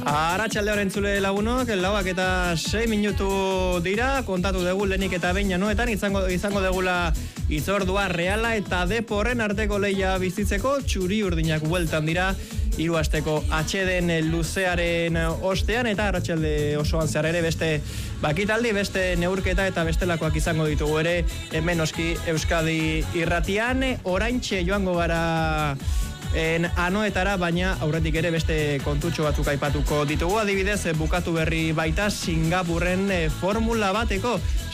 Arratsaldeon entzule lagunok, 4:06 minutu dira, kontatu dugu lehenik eta behin janoetan, izango degula itzordua Reala eta Deporren arteko lehia bizitzeko, txuri urdinak bueltan dira, 3 asteko atxeden luzearen ostean, eta arratsalde osoan zehar ere beste bakitaldi, beste neurketa eta bestelakoak izango ditugu ere, hemen oski Euskadi irratian, oraintxe joango gara anoetara, baina aurretik ere beste kontutxo batzuk aipatuko ditugu. Adibidez, bukatu berri baita Singapurren Formula bateko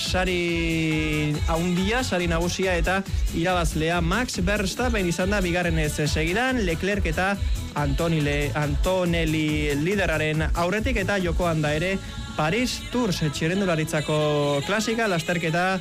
sari haundia, sari nagusia eta irabazlea Max Verstappen izan da bigarrenez segidan, Leclerc eta Antonelli lideraren aurretik eta jokoan da ere Paris Tours txirrendularitzako klasika, lasterketa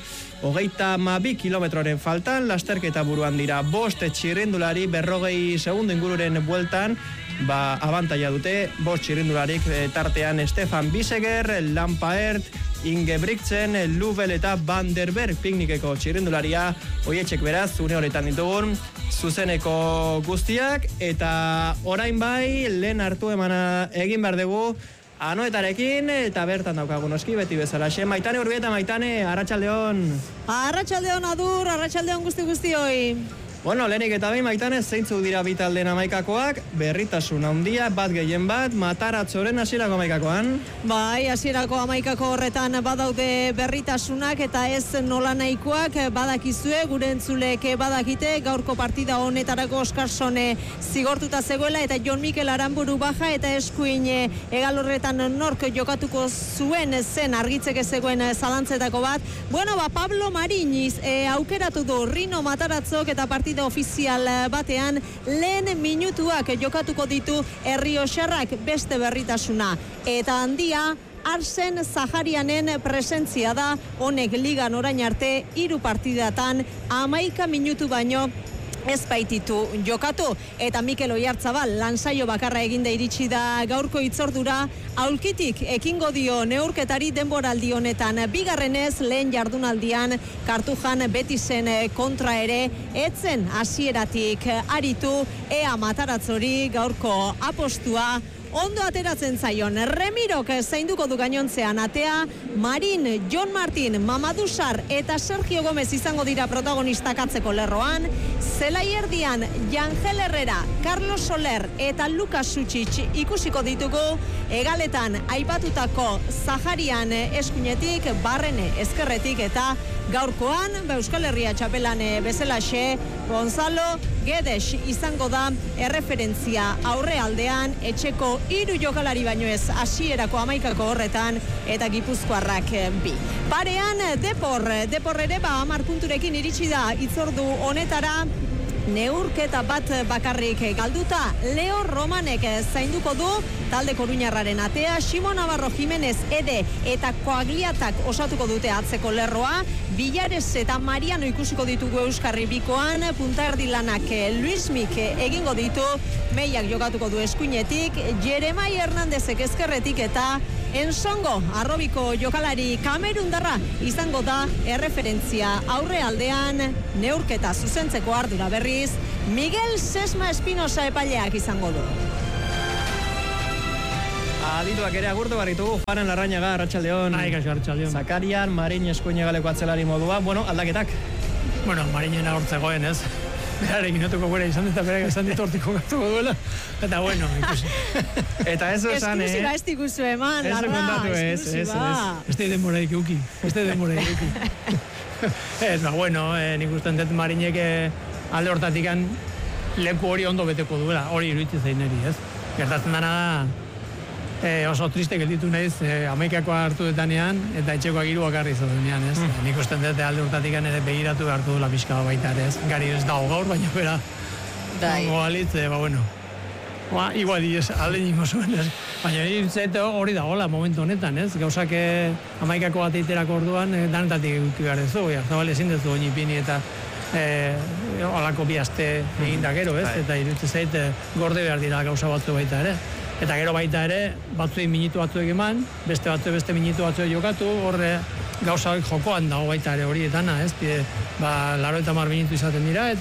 32 kilometroren faltan, lasterketa buruan dira 5 txirrendulari 40 segundo ingururen bueltan, abantaila dute 5 txirrendularik tartean Stefan Biseger, Lampaert, Ingebrigtsen, Lubel eta Van der Berg piknikeko txirrendularia, hoietxek beraz, une horretan ditugun zuzeneko guztiak, eta orain bai, lehen hartu emana egin behar dugu, anoetarekin, eta bertan daukagun oski, beti bezalaxe. Maitane Urbieta, Maitane, arratsaldeon. Arratsaldeon Adur, arratsaldeon guzti-guztioi. Bueno, lehenik eta behin, Maitane, zeintzuk dira bitalden amaikakoak, berritasun handia, bat gehien bat, Mataratzoren hasierako amaikakoan. Bai, hasierako amaikako horretan badaude berritasunak eta ez nola nahikoak, badakizue, gure entzulek badakite, gaurko partida honetarako Oskarson zigortuta zegoela, eta Jon Mikel Aramburu baja, eta eskuin egal horretan nork jokatuko zuen zen argitzeke zegoen zalantzetako bat. Bueno, Pablo Mariñiz aukeratu du Rino Mataratzok eta partida ofizial batean lehen minutuak jokatuko ditu Errioxarrak, beste berritasuna eta handia Arsen Zaharianen presentzia da, honek ligan orain arte 3 partidatan 11 minutu baino ez baititu jokatu, eta Mikel Oiartzabal lansaio bakarra eginda iritsi da gaurko itzordura, aulkitik ekingo dio neurketari denboraldi honetan, bigarrenez lehen jardunaldian Kartujan Betisen kontra ere etzen hasieratik aritu, ea Mataratzori gaurko apostua ondo ateratzen zaion. Remirok zainduko du gainontzean atea, Marin, Jon Martin, Mamadou Sarr eta Sergio Gomez izango dira protagonistak atzeko lerroan, zelai erdian Jangel Herrera, Carlos Soler eta Lukas Sučić ikusiko ditugu, hegaletan aipatutako Zaharian eskuinetik, Barrene ezkerretik eta gaurkoan, Euskal Herria txapelan bezalaxe, Gonzalo Guedes izango da erreferentzia aurrealdean, etxeko 3 jokalari baino ez hasierako amaikako horretan, eta Gipuzkoarrak 2. Parean Depor ere 10 punturekin iritsi da itzordu honetara, neurketa bat bakarrik galduta, Leo Romanek zainduko du talde koruñarraren atea, Simon Navarro Jimenez Ede eta Koagliatak osatuko dute atzeko lerroa, Villares eta Mariano ikusiko ditugu Euskarri bikoan, punta erdilanak Luismik egingo ditu, Meiak jokatuko du eskuinetik, Jeremai Hernandezek ezkerretik eta Ensongo arrobiko jokalari Kamerundarra izango da erreferentzia aurrealdean, neurketa zuzentzeko ardura berriz Miguel Sesma Espinosa epaileak izango du. Adituak ere agurtu barritugu, Juanen Larrañaga, arratsaldeon. Arratsaldeon. Zakarian, Marin eskuine galeko atzelari modua, bueno, aldaketak. Bueno, Marinen agortzegoen, ez? Berarekin otuko gure izan eta berak esan ditortiko gartuko duela. Eta bueno, ikusi. Eta ez esan, Esklusiba ez dikuzu eman, Larra. Ez kontatu, ez. Ez denboraik euki. Bueno, nik usten dut Marinek alde hortatikan leku hori ondo beteko duela, hori iruditzen zein niri, ez? Gertatzen dana da, oso triste gelditu naiz, amaikakoa hartu detanean, eta etxekoak 3 bakarri izatenean, ez? Nik usten dut alde hortatikan ere begiratu beharko duela pixka baita ere, ez? Gari ez dago gaur, baina bera, goalitz, bueno, igual alde ningo zuen, ez? Baina hori dagoela momentu honetan, ez? Gauzak amaikako bat eiterako orduan, danetatik euki behar dezu, Zabal ezin dezu oinipini eta alako 2 aste eginda gero, ez? Eta iruditzen zait gorde behar dira gauza batzu baita ere. Eta gero baita ere, batzuei minutu batzuek eman, beste minutu batzuek jokatu, horre gauza jokoan dago baita ere hori etana, ez? 80 minutu izaten dira, eta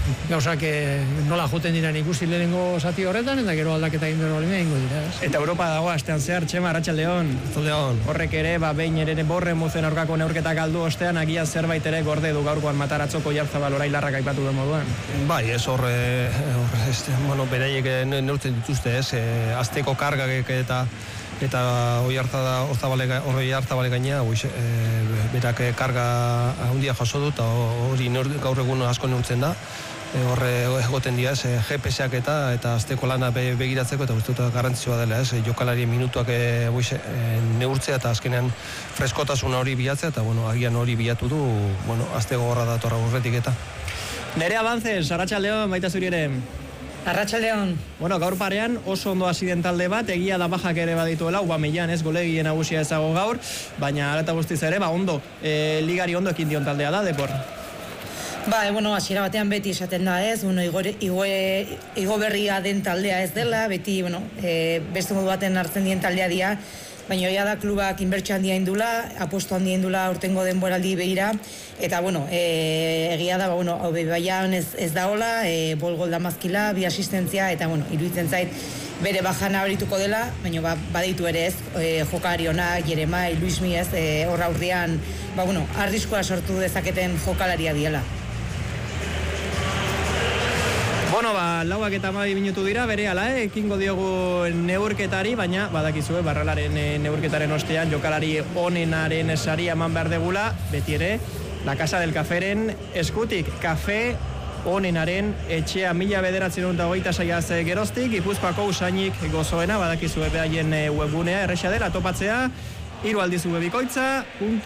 gauzak nola joten diren ikusi lehenengo zati horretan, eta gero aldaketa egin behar balina ingo dira. Eta Europa dago astean zehar, Txema, Arratsaldeon. Horrek ere, behin ere borre muzen aurkako neurketak galdu ostean, agian zerbait ere gorde du gaurkoan Mataratzoko Oiarzabal Orailarrak aipatu den moduan. Bai, ez beraiek neurtzen dituzte, ez, asteko kargak eta Oiarzabal gaina, berak karga handia jaso du, eta hori gaur egun asko neurtzen da. Horre egoten dira, GPS-ak eta azteko lana begiratzeko, eta uste dut garrantzitsua dela, jokalarien minutuak neurtzea eta azkenean freskotasuna hori bilatzea, eta agian hori bilatu du, azteko gorra datorra horretik eta. Nerea Banzes, Arratsaldeon, baita zuri ere. Arratsaldeon. Gaur parean oso ondo hasi den talde bat, egia da bajak ere badituela, Aubameyang ez golegile nagusia ezago gaur, baina hala eta guztiz ere, ondo, ligari ondo ekin dion taldea da, Depor. Hasiera batean beti esaten da, ez, igo berria den taldea ez dela, beti, beste modu baten hartzen dien taldea dira, baina oia da klubak inbertsio handia indula, apuesto handia indula urtengo denboraldi behira, eta, egia da, Aubameyang ez da hola, bol gol damazkila, bi asistentzia, eta, iruditzen zait, bere bajana horituko dela, baina badeitu ere ez, jokari honak, Jeremai, Luismi ez, horra aurrian, arriskua sortu dezaketen jokalaria diela. Lauak eta 12 minutu dira, berehala, ekingo diogu neurketari, baina badakizue, Barralaren neurketaren ostean, jokalari onenaren saria eman behar degula, beti ere, La Casa del Caferen eskutik, kafe onenaren etxea 1926 geroztik, Gipuzkoako usainik gozoena, badakizue behaien webgunea, erresa dela, topatzea, 3 aldiz bikoitza,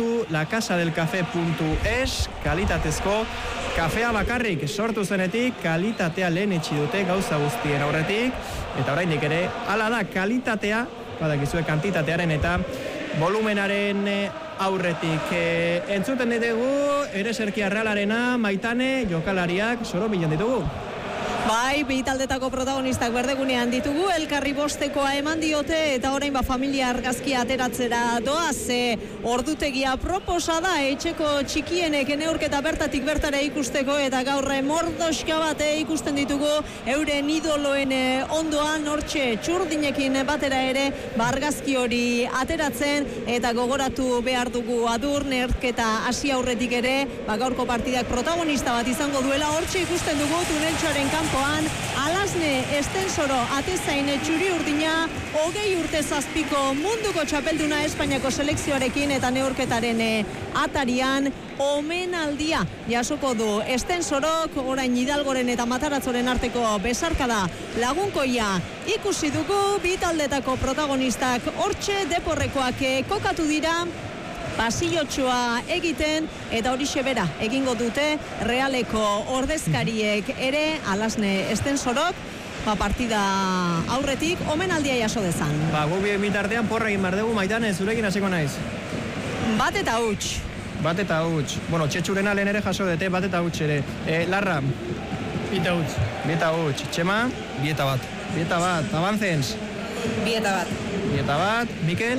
lacasadelcafe.es, kalitatezko kafea bakarrik sortu zenetik, kalitatea lehen etxi dute gauza guztien aurretik, eta oraindik ere, hala da kalitatea, badakizue kantitatearen eta volumenaren aurretik. Entzuten ditugu, Ereserkia Realarena, Maitane, jokalariak, soro bilan ditugu. Bai, bi taldetako protagonistak berdegunean ditugu, elkarri bostekoa eman diote eta orain familia argazkia ateratzera doaz, ordutegia proposa da, etxeko txikienek neurketa bertatik bertara ikusteko eta gaur mordoska bat ikusten ditugu euren idoloen ondoan, hortxe txurdinekin batera ere argazki hori ateratzen eta gogoratu behar dugu adur neurketa hasi aurretik ere, gaurko partidak protagonista bat izango duela, hortxe ikusten dugu tuneltxoaren kanpo Alasne Estensoro atezain txuri urdina 20 urte zazpiko munduko txapelduna Espainiako selekzioarekin eta neurketaren atarian omenaldia jasoko du Estensorok, orain Hidalgoren eta Mataratzoren arteko besarkada lagunkoia ikusi dugu, bi taldetako protagonistak hortxe Deporrekoak kokatu dira, pasillotxoa egiten eta horixe bera egingo dute Realeko ordezkariek ere, Alasne Estensorok, partida aurretik omenaldia jaso dezan. Gubi bitartean porra egin behar dugu, Maitane, zurekin hasiko naiz. Bat eta huts. Txetxurena lehen ere jaso dute, bat eta huts ere. Larra? Bita huts. Txema? Bieta bat. Abanzens? Bieta bat. Mikel?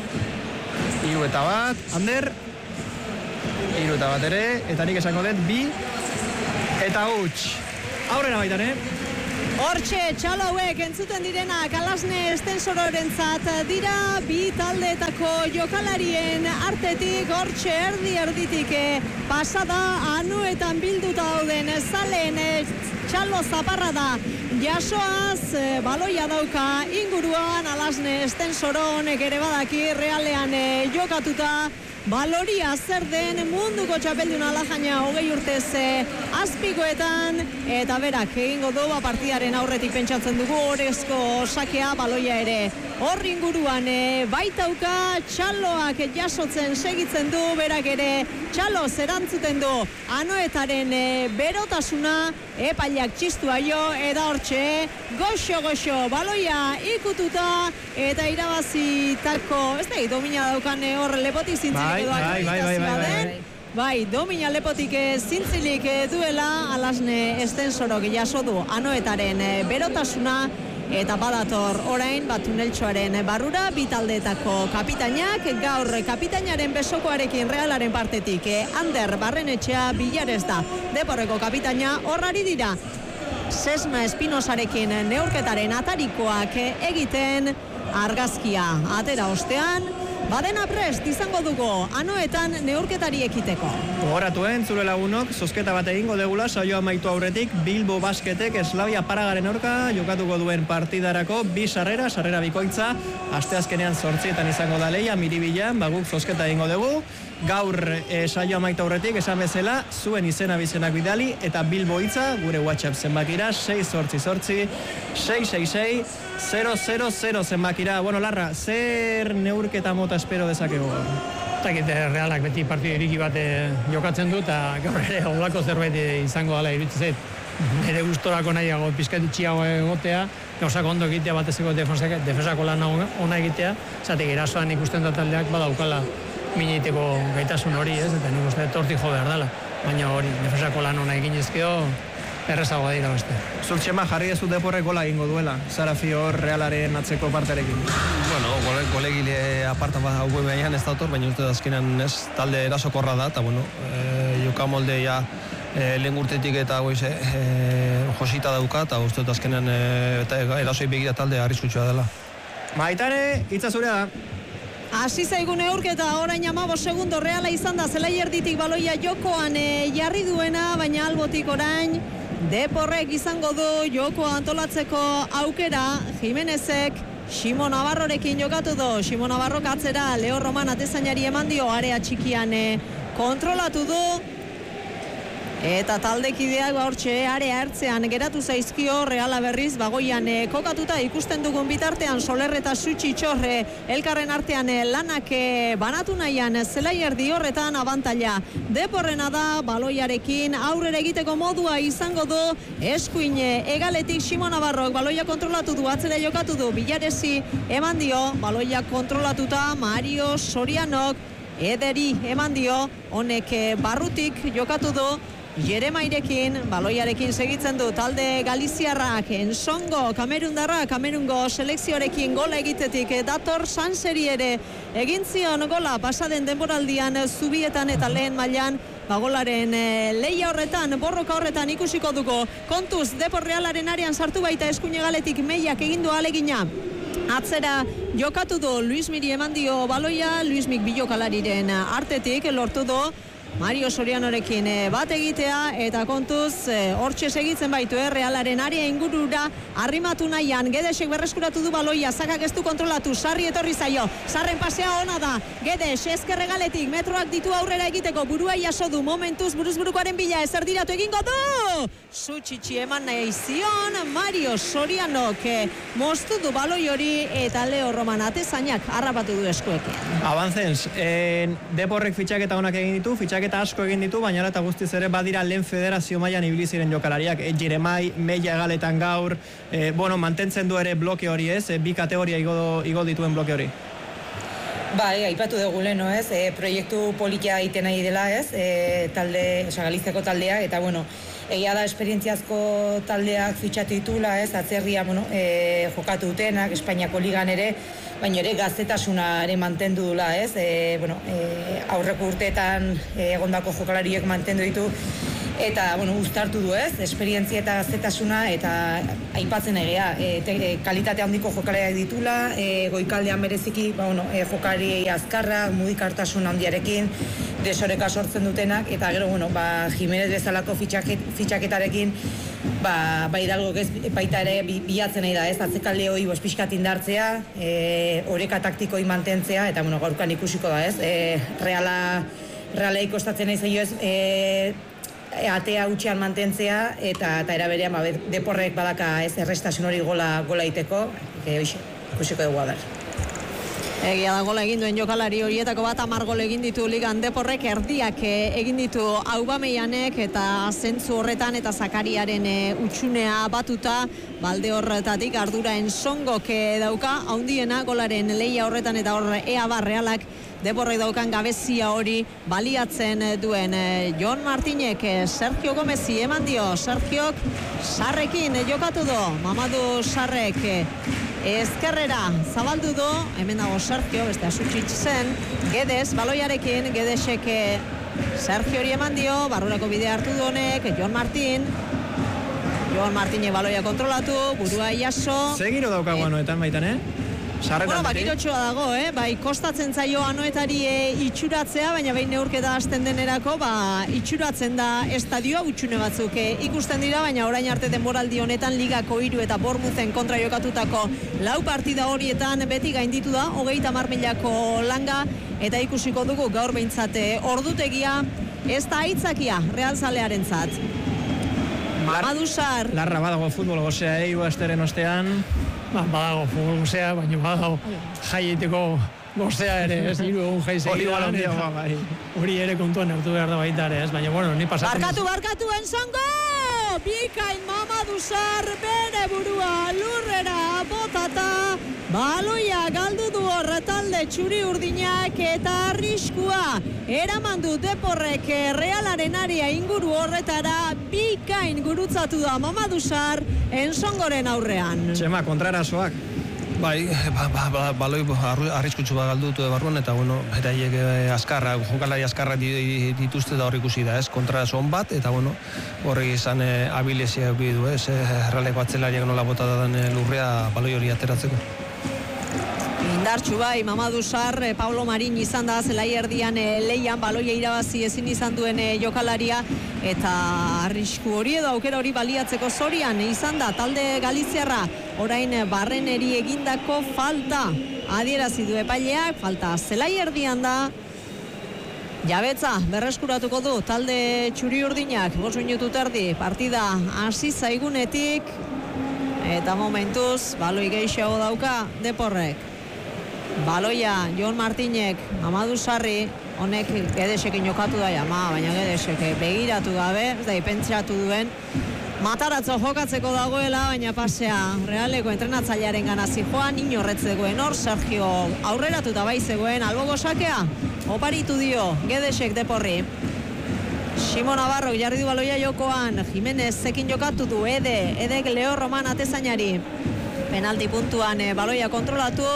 3 eta bat, Ander? 3 eta bat ere, eta nik esango dut, 2 eta huts. Aurrera Maitane. Hortxe, txalo hauek entzuten direnak Alasne Estensororentzat dira, bi taldeetako jokalarien artetik, hortxe erditik pasada anuetan bilduta dauden zaleen txalo zaparra da jasoaz, baloia dauka inguruan, Alasne Estensoro honek ere badaki Realean jokatuta, baloria zer den munduko txapelduna alajaina 20 urtez azpikoetan, eta berak egingo du partidaren aurretik pentsatzen dugu, orezko sakea, baloia ere hor inguruan baitauka, txaloak jasotzen segitzen du, berak ere txalo zerantzuten du anoetaren berotasuna, epaileak txistua jo, eta hortxe goxo, baloia ikututa, eta irabazitako, ez da, domina daukan hor lepotik zintzilik edo akreditazioa den. Bai, domina lepotik zintzilik duela, Alasne Estensorok jaso du anoetaren berotasuna, eta badator orain tuneltxoaren barrura bitaldeetako kapitainak, gaur kapitainaren besokoarekin Realaren partetik Ander Barrenetxea Bilares da Deporreko kapitaina, horrari dira Sesma Espinosarekin neurketaren atarikoak egiten, argazkia atera ostean, badena prest izango dugu anoetan neurketari ekiteko. Gogoratuen, zure lagunok, zozketa bat egingo degula, saioa amaitu aurretik, Bilbo Basketek Eslavia Paragaren aurka jokatuko duen partidarako bi sarrera bikoitza, asteazkenean 8:00 izango da leia, Miribilan, guk zozketa egingo dugu, gaur saioa amaitu aurretik, esan bezala, zuen izena bizenak bidali, eta Bilbo hitza, gure WhatsApp zenbakira, 688 666 000 zenbakira. Bueno, Larra, zer neurketa mota espero dezakegu? Takit Realak beti partidu iriki bat jokatzen du, eta gaur ere holako zerbait izango dela iruditzen zait. Nire gustorako nahiago pizkat itxiago egotea, gauzak ondo egitea batezeko defensako lan ona egitea, zatek erasoan ikusten da taldeak badaukala miniteko gaitasun hori, ez? Eta nik uste torti jo behar dela, baina hori defensako lan ona egin ezkeo errezagoa dira beste. Zurtxema, jarri ez du Deporrek gola egingo duela, Zarafi hor Realaren atzeko parterekin. Bueno, golegile aparta bat hau behian ez dautor, baina uste azkenan ez talde erasokorra da, eta bueno, jokamolde ja lehen urtetik eta josita dauka, eta uste azkenan erasoi begira talde arriskutsua dela. Maitane, hitza zurea da. Hasi zaigun neurketa, orain 15 segundo Reala izan da, zelai erditik baloia jokoan jarri duena, baina albotik orain Deporrek izango du jokoa antolatzeko aukera. Jimenezek Ximo Navarrorekin jokatu du, Ximo Navarrok atzera, Leo Roman atezainari eman dio, area txikian kontrolatu du, eta taldekideak hortxe area ertzean geratu zaizkio, Reala berriz bagoian kokatuta, ikusten dugun bitartean Soler eta Suchi Txorre elkarren artean lanak banatu nahian, zelai erdi horretan abantaila Deporrena da, baloiarekin aurrera egiteko modua izango du, eskuin egaletik Ximo Navarrok baloia kontrolatu du, atzera jokatu du, Bilaresi eman dio, baloia kontrolatuta Mario Sorianok Ederi eman dio, honek barrutik jokatu du, Jeremairekin, baloiarekin segitzen du talde Galiziarrak, Ensongo, Kamerundarra, Kamerungo selekzioarekin gola egitetik dator, Sanseri ere egin zion gola pasaden denboraldian Zubietan eta lehen mailan, golaren leia horretan, borroka horretan ikusiko dugu, kontuz Depor Realaren arean sartu baita eskuinegaletik Meiak egindu alegina. Atzera jokatu du, Luismiri eman dio baloia, Luismik bilokalariren artetik lortu du Mario Sorianorekin bat egitea, eta kontuz hortxe segitzen baitu Realaren area ingurura arrimatu nahian, Gedesek berreskuratu du baloia, Zakak ez du kontrolatu, Sarri etorri zaio, Sarren pasea ona da, Gedes eskerregaletik metroak ditu aurrera egiteko, burua jaso du, momentuz buruzburukoaren bila ezerdiratu egingo du, Sutsitsi eman nahi zion, Mario Sorianok moztu du baloi hori, eta Leo Roman atezainak harrapatu du eskuekin. Abantzens, Deporrek fitxaketa onak egin ditu, fitxaketa asko egin ditu, baina eta guztiz ere badira lehen federazio mailan ibili ziren jokalariak, Jeremai, Meia egaletan gaur, mantentzen du ere bloke hori, ez? Bi kategoria igo dituen bloke hori. Bai, aipatu dugu leno, ez? Proiektu politia egiten nahi dela, ez? Galiziako taldeak, eta egia da esperientziazko taldeak fitxatu ditula, ez? Atzerria, jokatu dutenak, Espainiako ligan ere, baina ere gaztetasuna ere mantendu dula, ez? Aurreko urteetan egondako jokalariek mantendu ditu, eta, uztartu du, ez? Esperientzia eta gaztetasuna, eta aipatzen egea, kalitate handiko jokalariak ditula, goikaldean bereziki, jokalari azkarra, mugikartasun handiarekin, desoreka sortzen dutenak, eta gero, Jimenez bezalako fitxaketarekin, Hidalgok ez baita ere bilatzen nahi da, ez? Atzekalde hori pixkat indartzea, oreka taktikoi mantentzea, eta gaurkan ikusiko da, ez? Reala ikostatzen nahi zaio, ez? Atea utxean mantentzea, eta eraberean Deporrek badaka ez errestasun hori gola iteko, ikusiko dugu adar. Egia da, gola egin duen jokalari horietako bat 10 gol egin ditu ligan Deporrek, erdiak egin ditu Aubameianek, eta zentzu horretan eta Zakariaren utxunea batuta, balde horretatik ardura Ensongok dauka, handiena golaren leia horretan, eta hor Realak Deporrek daukan gabezia hori baliatzen duen Jon Martinek Sergio Gomezi eman dio. Sergiok Sarrekin jokatu do. Mamadu Sarrek ezkerrera zabaldu do. Hemen dago Sergio, beste Asutsitz zen. Gedes baloiarekin, Gedesek Sergio hori eman dio. Barrurako bidea hartu du honek Jon Martinek baloia kontrolatu, burua jaso. Segiro daukagu anoetan baitan, Bueno, bakirotxoa dago, bai, kostatzen zaio anoetari itxuratzea, baina behin neurketa hasten denerako, itxuratzen da estadioa, utxune batzuk ikusten dira, baina orain arte denboraldi honetan Ligako 3 eta Bournemouthen kontra jokatutako 4 partida horietan beti gainditu da, 30.000ko langa, eta ikusiko dugu gaur behintzat ordutegia, ez da aitzakia realzalearentzat. Mamadu Sarr. Larra badago futbol gozea, asteren ostean. Badago futbol gozea, baina badago jaieteko gozea ere, ez, 3 egun jai segidan. Hori ere kontuan hartu behar da baita ere, ez, baina, bueno, ni pasatzen... Barkatu, Ensongo! Bikain Mamadu Sarr bere burua lurrera botata, baloia galdu du horre talde txuri urdinak eta arriskua eraman du Deporrek Realaren aria inguru horretara. Bikain gurutzatu da Mamadu Sarr Ensongoren aurrean. Txema, kontrarasoak. Bai, baloi arriskutsu galdu dute barruan, eta bueno, beraiek jokalari askarra dituzte da hor ikusi da, ez, kontrason bat, eta bueno, horrek izan abilezia bidu, ez, erraleko atzelariak nola bota dadan lurrea baloi hori ateratzeko. Indartxu bai, Mamadu Sarr, Pablo Marin izan da zelai erdian leian baloia irabazi ezin izan duen jokalaria, eta arrisku hori edo aukera hori baliatzeko zorian izan da talde galiziarra. Orain Barreneri egindako falta adierazi du epaileak, falta zelai erdian da. Jabetza berreskuratuko du talde txuri urdinak, 5 minutu terdi, partida hasi zaigunetik, eta momentuz baloi gehiago dauka Deporrek. Baloia Jon Martinek, Mamadu Sarri, honek Gedesekin jokatu da baina Gedesek begiratu gabe, ez da pentsatu duen. Mataratzo jokatzeko dagoela, baina pasea Realeko entrenatzailearen gana zijoan, inorretzegoen hor, Sergio aurreratuta bai zegoen, albogo sakea, oparitu dio Gedesek Deporri. Ximo Navarro jarri du baloia jokoan, Jimenez zekin jokatu du, Edek Leo Roman atezainari. Penalti puntuan baloia kontrolatu,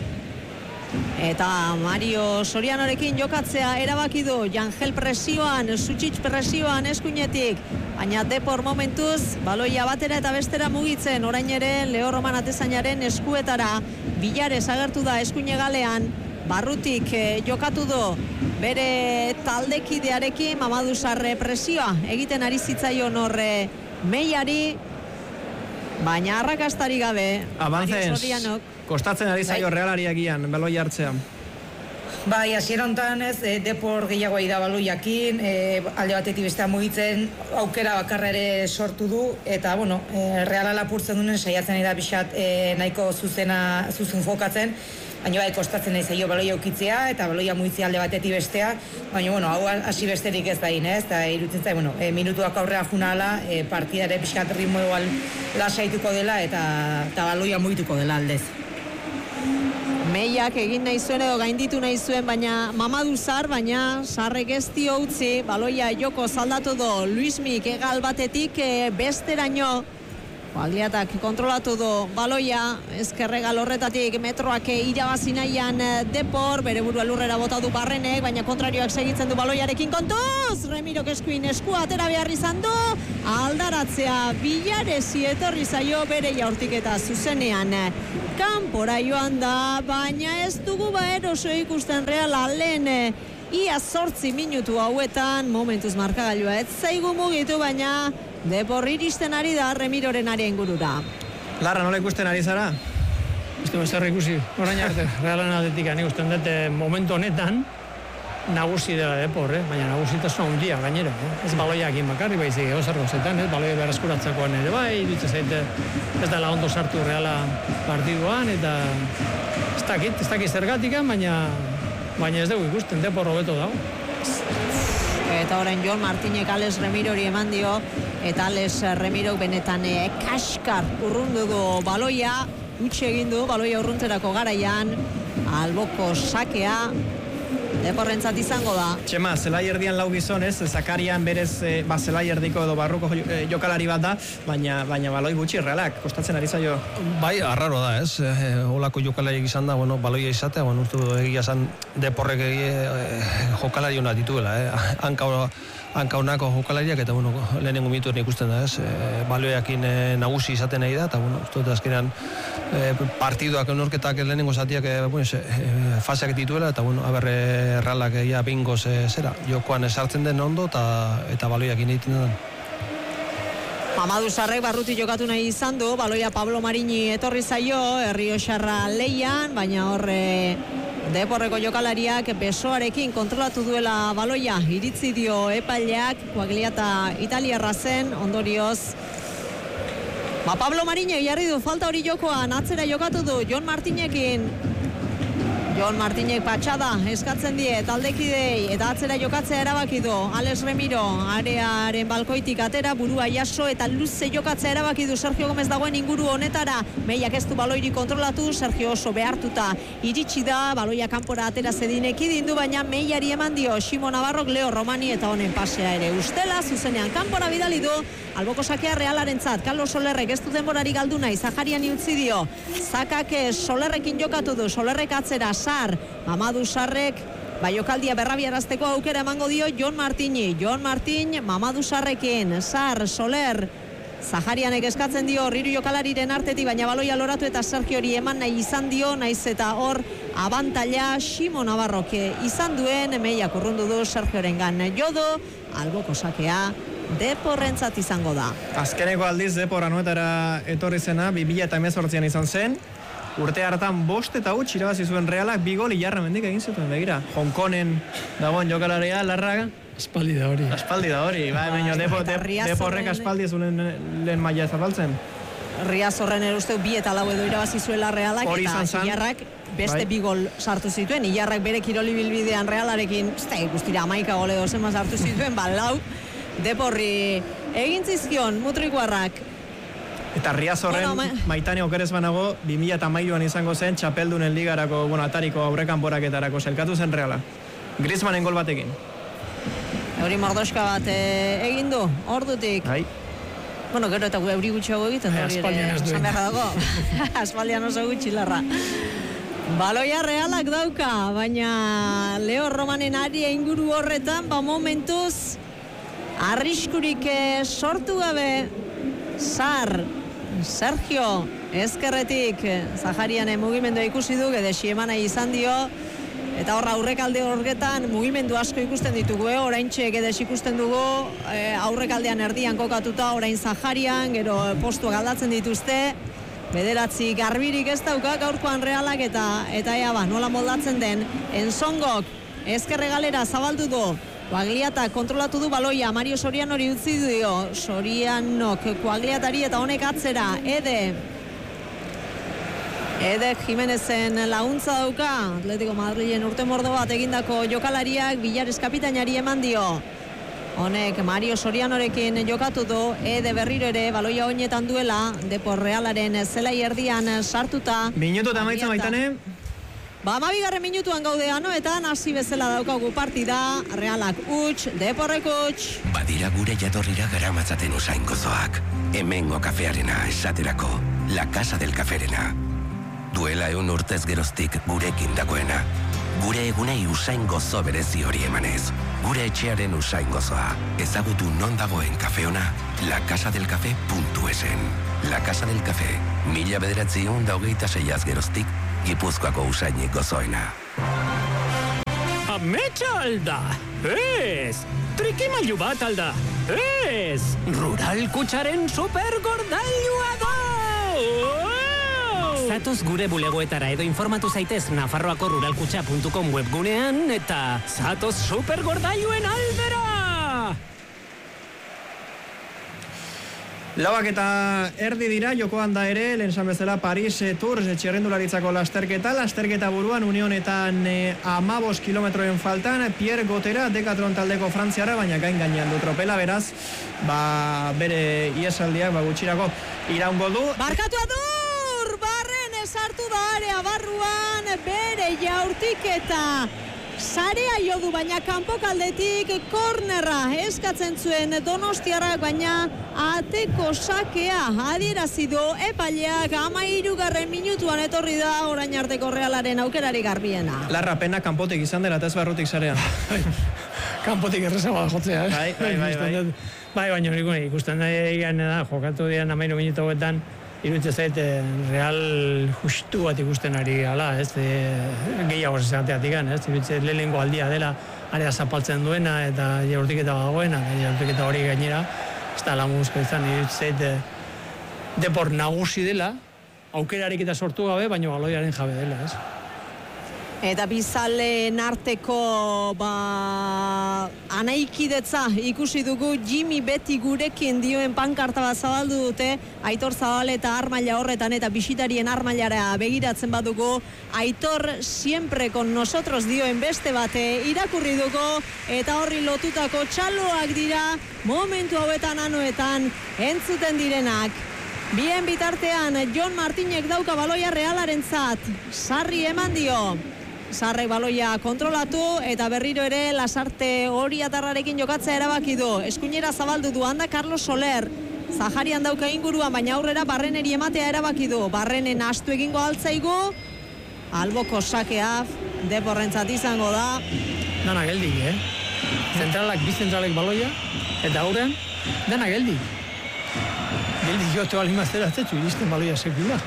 eta Mario Sorianorekin jokatzea erabaki du. Jangel presioan, Sutsitz presioan eskuinetik, baina Depor momentuz baloia batera eta bestera mugitzen. Orain ere Leo Roman atezainaren eskuetara, Bilares agertu da eskuine galean, barrutik jokatu du bere taldekidearekin. Mamadu Sarr presioa egiten ari zitzaion horre Meiari, baina arrakastari gabe. Abantzens, kostatzen ari zaio Realariak gian, baloi hartzea. Bai, hasiera hontan ez, Depor gehiago da baloiakin, alde batetik bestea mugitzen, aukera bakarra ere sortu du, eta, bueno, Reala lapurtzen duen saiatzen da pixat nahiko zuzen jokatzen, baina bai, kostatzen nahi zaio baloia ukitzea, eta baloia mugitzea alde batetik bestea, baina, bueno, hau hasi besterik ez da eta irutzen zai, bueno, minutuak aurrera junala, partidare pixat ritmo igual lasaituko dela, eta baloia mugituko dela aldez. Meiak egin nahi zuen edo gainditu nahi zuen, baina Mamadu Sarr, baina Sarrek ez dio utzi, baloia joko zaldatu do Luismik egal batetik besteraino. Aldiatak kontrolatu du baloia, ezkerregal horretatik metroak irabazi nahian Depor, bere burua lurrera bota du Barrenek, baina kontrarioak segitzen du baloiarekin kontuz, Remirok eskuin eskua atera behar izan du, aldaratzea Bilaresi etorri zaio bere jaurtik eta zuzenean kanpora joan da, baina ez dugu oso ikusten Reala lehen ia 8 minutu hauetan, momentuz markagailua ez zaigu mugitu, baina Depor iristen ari da Remiroren aria ingurura. Larra, nola ikusten ari zara? Ez du zer ikusi, orain arte, Realaren aldetik ikusten dut momentu honetan nagusi dela Depor, baina nagusitasun handia gainera. Ez baloiakin bakarri baizik, zer gozetan, baloia berreskuratzakoan ere bai, dutze zaite ez dela ondo sartu Reala partiduan, eta ez dakit zergatikan, baina ez dugu ikusten, Depor hobeto dago. Eta orain Jon Martinek Alex Remirori eman dio, eta Alex Remirok benetan kaskar urrundu du baloia, utxe egin du baloia urruntzerako garaian, alboko sakea, Deporrentzat izango da. Txema, zelai erdian lau gizon, ez? Zakarian berez, zelai erdiko edo barruko jokalari bat da, baina baloi gutxi Realak, kostatzen ari zaio. Bai, arraro da, ez? Olako jokalariak izan da, baloia izatea, uste egia zan Deporrek jokalari hona dituela, hanka honako jokalariak, eta lehenengo mituen ikusten da, ez? Baloiakin nagusi izaten nahi da, eta uste dut azkenean partiduak, norketak lehenengo zatiak faseak dituela, eta Realak bingoz jokoan esartzen den ondo, eta baloiakin egiten den. Mamadu Sarrek barruti jokatu nahi izan du, baloia Pablo Marini etorri zaio, Errioxarra leian, baina horre Deporreko jokalariak besoarekin kontrolatu duela baloia, iritzi dio epaileak, Quagliata italiarra zen, ondorioz. Pablo Marini jarri du falta hori jokoan, atzera jokatu du Jon Martinekin. Jon Martinek patxada eskatzen die taldekidei eta atzera jokatzea erabaki du. Alex Remiro arearen balkoitik atera, burua jaso eta luze jokatzea erabaki du Sergio Gomez dagoen inguru honetara. Meiak ez du baloiri kontrolatu, Sergio oso behartuta iritsi da, baloia kanpora atera zedinek idindu, baina Meiari eman dio Ximo Navarrok Leo Romani eta honen pasea ere ustela, zuzenean kanpora bidali du, alboko sakea Realarentzat. Carlos Solerrek ez du denborari galdu nahi, Zaharian utzi dio. Zakake Solerrekin jokatu du, Solerrek atzera, Sar, Mamadu Sarrek, jokaldia berrabiarazteko aukera emango dio Jon Martini. Jon Martin, Mamadu Sarrekin, Sar, Soler, Zaharianek eskatzen dio hiru jokalariren artetik, baina baloia loratu eta Sergio hori eman nahi izan dio, naiz eta hor abantaila Ximo Navarrok izan duen, Meiak urrundu du Sergiorengan jodo, alboko sakea Deporrentzat izango da. Azkeneko aldiz Depor Anoetara etorri zena, 2018an izan zen. Urte hartan 5 eta 8 irabazi zuen Realak, 2 gol Ilarramendik egin zituen, begira. Hongkonen dagoen jokalaria, Larraga. Aspaldi da hori. Deporrek aspaldi ez lehen maila zapaltzen. Riazorren erusteu 2 eta 4 edo irabazi zuela Realak, eta Ilarrak beste 2 gol sartu zituen. Ilarrak bere kiroli bilbidean Realarekin, guztira 11 gol edo zenba sartu zituen, 4 Deporri egin zizkion Mutrikuarrak. Eta Riazorren Maitane okerez banago 2013an izango zen txapeldunen ligarako, atariko aurrekanporaketarako selkatu zen Reala. Griezmannen gol batekin. Euri mordoska bat egin du, ordutik. Gero eta euri gutxiago egiten. Aspaldian ez duen. Aspaldian oso gutxi Larra. Baloia Realak dauka, baina Leo Romanen aria inguru horretan, momentuz arriskurik sortu gabe. Sar, Sergio, ezkerretik, Zaharian mugimendua ikusi du, gedesi emana izan dio, eta horra aurrekalde horretan mugimendu asko ikusten ditugu, oraintxe gedesi ikusten dugu, aurrekaldean erdian kokatuta, orain Zaharian, gero postu galdatzen dituzte, bederatzi garbirik ez dauka, gaurkoan Realak, eta nola moldatzen den, Enzongok, ezkerre galera zabaldu du, Quagliata kontrolatu du baloia, Mario Sorianori utzi dio, Sorianok Quagliatari eta honek atzera, Ede Jimenezen laguntza dauka, Atletico Madrilen urte mordo bat egindako jokalariak, Villares kapitainari eman dio. Honek Mario Sorianorekin jokatu du, Ede berriro ere baloia oinetan duela, Depor Realaren zelai erdian sartuta. Minutu eta maitzen Maitane. 12. minutuan gaude Anoetan, hasi bezala daukagu partida, Realak huts, Deporrek huts. Badira gure jatorrira garamatzaten usain gozoak. Hemengo kafearena esaterako, La Casa del Caferena. Duela 100 urtez geroztik gurekin dagoena. Gure egunei usain gozo berezi hori emanez. Gure etxearen usain gozoa. Ezagutu non dagoen kafeona, lacasadelcafe.esen. La Casa del Cafe, 1926 geroztik, Gipuzkoako usainik gozoena. Ametsa alda! Ez! Trikimailu bat alda! Ez! Rural Kutsaren supergordailua da! Zatoz gure bulegoetara edo informatu zaitez Nafarroako ruralkutxa.com webgunean eta zatoz supergordailuen aldera! Lauak eta erdi dira, jokoan da ere, lehen esan bezala Paris Tours txirrendularitzako lasterketa buruan, unionetan 15 kilometroen faltan, Pierre Gotera, Decathlon taldeko frantziara, baina gainean du tropela, beraz, bere iesaldiak gutxirako iraungo du. Barkatu adur! Barren esartu da area barruan, bere jaurtiketa sarea jodu, baina kanpokaldetik kornerra eskatzen zuen Donostiarrak, baina ateko sakea adierazi du epaileak 13. minutuan etorri da orain arteko Realaren aukerari garbiena. Larra pena kanpotik izan dela eta ez barrutik sarean. Kanpotik errezagoa jotzea, Bai, baina ikusten da, jokatu dian 13 minutu hauetan, iruditzen zait Real justu bat ikusten ari gala, gehiago esateatik, iruditzen lehenengo aldia dela, area zapaltzen duena eta jaurtiketa dagoena, jaurtiketa hori gainera, ez da lamuzko izan, iruditzen zait depor nagusi dela, aukerarik eta sortu gabe, baina baloiaren jabe dela, Eta bizaleen arteko anaikidetza ikusi dugu Jimmy beti gurekin dioen pankarta bat zabaldu dute, Aitor Zabal eta Armaila horretan eta bisitarien Armailara begiratzen badugu, Aitor siempre con nosotros dioen beste bate irakurri dugu, eta horri lotutako txaloak dira momentu hauetan anoetan entzuten direnak. Bien bitartean, Jon Martinek dauka baloia Realarentzat, sarri eman dio. Sarrek baloia kontrolatu eta berriro ere Lasarte hori atarrarekin jokatzea erabaki du. Eskuinera zabaldu du handa Carlos Soler. Zaharian dauka inguruan, baina aurrera Barreneri ematea erabaki du. Barrenen astu egingo altzaigu. Alboko sakea Deporrentzat izango da. Dana geldik, Zentralak, bi zentralek baloia, eta aurrean, dana geldik. Geldik jotu alimaztera zetsu, iristen baloia sekula.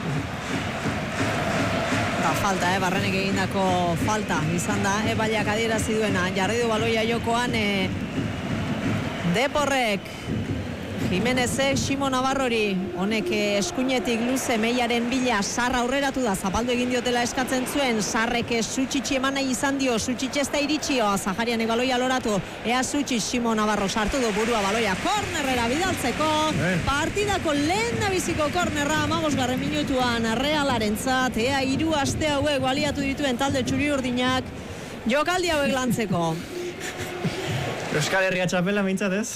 Falta, Barrenek egindako falta izan da, epaileak adierazi duena, jarri du baloia jokoan Deporrek, Jimenezek, Ximo Navarrori, honek eskuinetik luze meiaren bila, Sarra aurreratu da, zapaldu egin diotela eskatzen zuen, Sarrek Sutsitsi eman nahi izan dio, Sutsitsi ez da iritxio, Zaharianek baloia loratu, ea Sutsitsi, Ximo Navarro sartu du burua baloia, kornerrera bidaltzeko, partidako lehen nabiziko kornerra, 15. minutuan, Realarentzat, ea 3 aste hauek baliatu dituen talde txuri-urdinak, jokaldi hauek lantzeko. Euskal Herria txapela mintzat ez?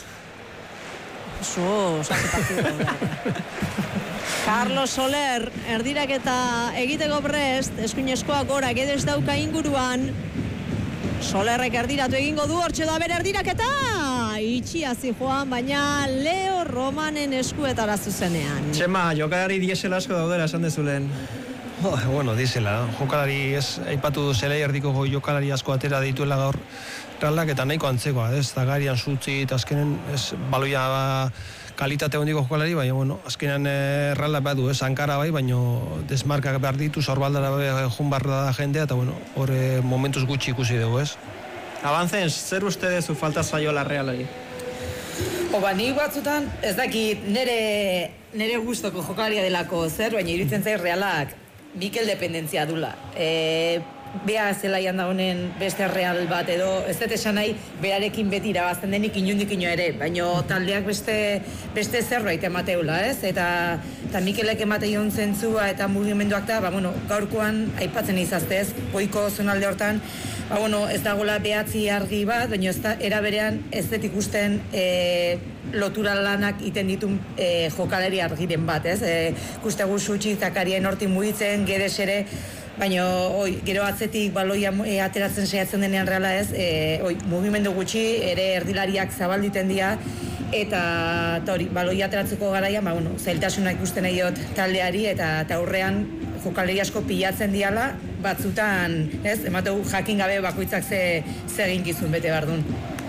Carlos Soler, erdiraketa egiteko prest, eskuinezkoak gora, Guedes dauka inguruan. Solerrek erdiratu egingo du, hortxe da bere erdiraketa! Itxiazi joan, baina Leo Romanen eskuetara zuzenean. Txema, jokalari diesel asko daudela esan dezulen. Bueno, diesela, jokalari ez, aipatu zelai erdiko jokalari asko atera dituela gaur Realak eta nahiko antzekoa, Zagarian Sutsi eta azkenen baloia kalitate hondiko jokalari, baina bueno, azkenean Realak badu, hankara bai, baina desmarkak behar ditu, zorbaldara jun barra da jendea, eta bueno, hor momentuz gutxi ikusi dugu, Avancen, zer uste dezu falta zaiola Realari? Nik batzutan, ez dakit, nere gustoko jokalaria delako zer, baina iruditzen zait Realak Mikel dependentzia dula. Bea zelaian da honen beste Real bat edo, ez dut esan nahi, berarekin beti irabazten denik inundik ino ere, baina taldeak beste zerbait emateula, Eta Mikelek emateion zentzua eta mugimenduak da, gaurkoan aipatzen izaztez, goiko zonalde hortan, ez dagoela behatzi argi bat, baina era berean ez dut ikusten lotura lanak iten ditun jokalari argiren bat, Ikustegu Sutsi, Zakarien hortik mugitzen, Guedes ere, baina gero atzetik baloia ateratzen saiatzen denean Reala mugimendu gutxi, ere erdilariak zabalditen dira, eta hori, baloia ateratzeko garaian, zailtasuna ikusten egiot taldeari, eta aurrean jokalari asko pilatzen diala, batzutan, emateu jakin gabe bakoitzak ze eginkizun bete behar duen.